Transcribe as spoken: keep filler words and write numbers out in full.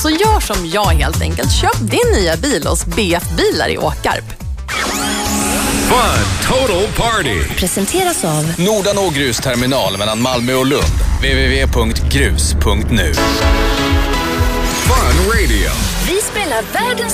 Så gör som jag helt enkelt. Köp din nya bil hos B F Bilar i Åkarp. Fun Total Party presenteras av Nordanå grusterminal mellan Malmö och Lund. w w w punkt grus punkt nu. Fun Radio. Vi spelar världens